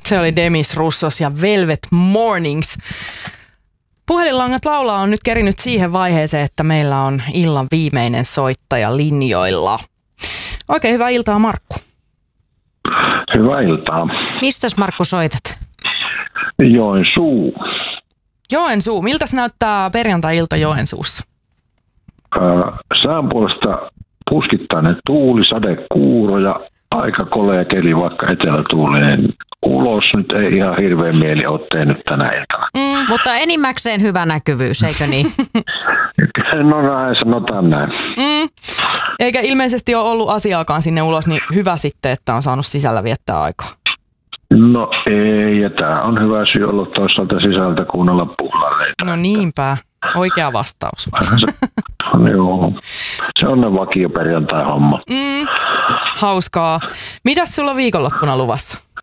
Se oli Demis Roussos ja Velvet Mornings. Puhelinlangat laulaa on nyt kerinyt siihen vaiheeseen, että meillä on illan viimeinen soittaja linjoilla. Oikein hyvää iltaa, Markku. Hyvää iltaa. Mistäs Markku soitat? Joensuu. Joensuu. Miltäs näyttää perjantai-ilta Joensuussa? Sään puolesta puskittainen tuuli, sadekuuro ja aika kolea keli, vaikka etelätuulinen. Ulos nyt ei ihan hirveän mieli ole tehnyt tänä iltana. Mutta enimmäkseen hyvä näkyvyys, eikö niin? No näin, sanotaan näin. Eikä ilmeisesti ole ollut asiaakaan sinne ulos, niin hyvä sitten, että on saanut sisällä viettää aikaa. No ei, ja tämä on hyvä syy ollut toisaalta sisältä kuunnella puhlareita. No niinpä, oikea vastaus. Joo, se on ne vakio perjantai-homma. Hauskaa. Mitäs sulla viikonloppuna luvassa?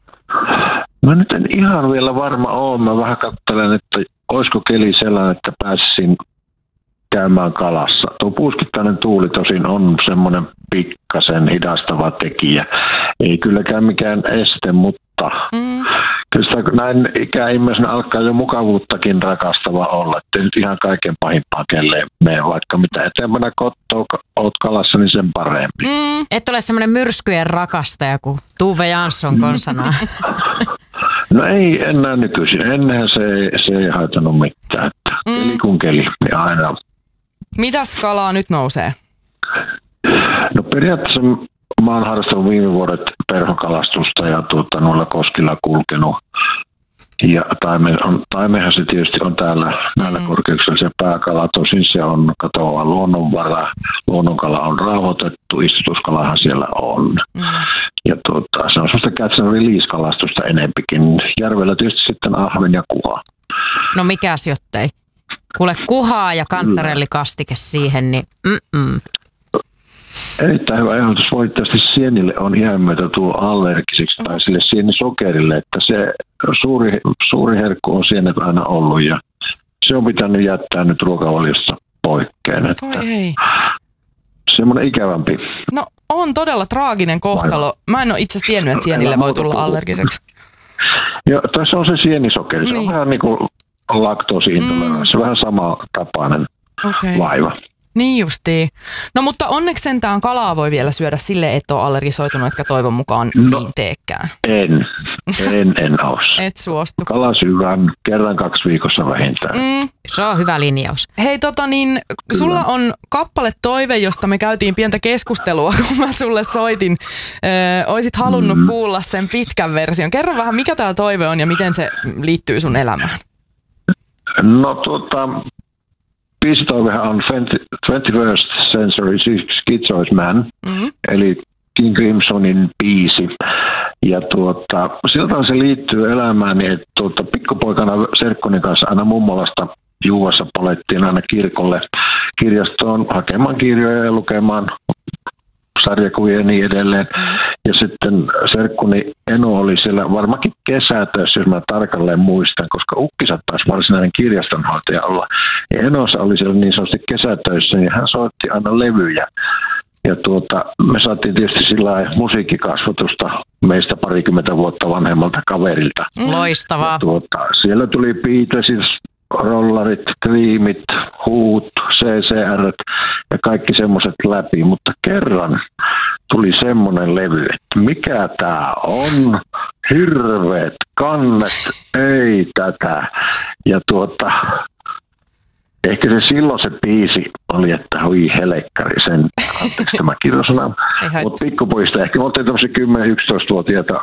Mä nyt en ihan vielä varma ole. Mä vähän katselen, että olisiko keli sellainen, että pääsisin käymään kalassa. Tuo puskittainen tuuli tosin on semmoinen pikkasen hidastava tekijä. Ei kylläkään mikään este, mutta kyllä sitä näin ikäihmisenä alkaa jo mukavuuttakin rakastava olla. Että nyt ihan kaiken pahimpaa kelleen mene, vaikka mitä eteenpäin kotoa oot kalassa, niin sen parempi. Et ole semmoinen myrskyjen rakastaja kuin Tuve Jansson konsanaa. No ei enää nykyisin. Ennenhän se ei haitannut mitään. Keli kun keli, niin aina. Mitäs kalaa nyt nousee? No periaatteessa mä oon harrastanut viime vuodet perhokalastusta ja noilla koskilla kulkenut. Ja taimehan se tietysti on näillä korkeuksilla se pääkala. Tosin se on katoava luonnonvara. Luonnonkala on rauhoitettu, istutuskalahan siellä on. Ja se on sellaista catch and release-kalastusta enempikin. Järvellä tietysti sitten ahven ja kuha. No mikäs jottei? Kuule kuhaa ja kantarellikastike siihen, niin Erittäin hyvä ehdotus. Valitettavasti sienille on iän myötä tullut allergiseksi tai sille sienisokerille, että se suuri herkku on sienet aina ollut ja se on pitänyt jättää nyt ruokavaliosta poikkeen. Että semmoinen ikävämpi. No on todella traaginen kohtalo. Mä en ole itse asiassa tiennyt, että sienille voi tulla allergiseksi. Joo, tässä on se sienisokeri. Se on vähän niin kuin laktoosiintoleranssi. Vähän sama tapainen vaiva. Niin justiin. No mutta onneksi sentään kalaa voi vielä syödä sille, et ole allergisoitunut, etkä toivon mukaan niin teekään. En ole. Et suostu. Kala syvään kerran 2 viikossa vähintään. Se on hyvä linjaus. Hei sulla on kappale toive, josta me käytiin pientä keskustelua, kun mä sulle soitin. Oisit halunnut kuulla sen pitkän version. Kerro vähän, mikä tää toive on ja miten se liittyy sun elämään. No biisitoivehan on 21st Century Schizoid Man, eli King Crimsonin biisi. Ja siltä se liittyy elämääni, että pikkupoikana serkkuni kanssa aina mummolasta Juuassa palettiin aina kirkolle kirjastoon hakemaan kirjoja ja lukemaan sarjakuvia ja niin edelleen. Ja sitten serkkuni Eno oli siellä varmaankin kesätöissä, jos mä tarkalleen muistan, koska ukki saattaisi varsinainen kirjastonhoitaja olla. Ja Enossa oli siellä niin sanotusti kesätöissä, niin hän soitti aina levyjä. Ja me saatiin tietysti sillä musiikkikasvatusta meistä 20 vuotta vanhemmalta kaverilta. Loistavaa. Ja siellä tuli Beatlesit, rollarit, Creamit, Huut, CCR ja kaikki semmoiset läpi, mutta kerran tuli semmoinen levy, että mikä tää on, hirveet kannet, ei tätä. Ja ehkä se silloin se biisi oli, että hui helekkari sen, anteeksi tämä kirjosana, mutta pikkupojista ehkä me oltiin tämmöisiä 10-11-vuotiaita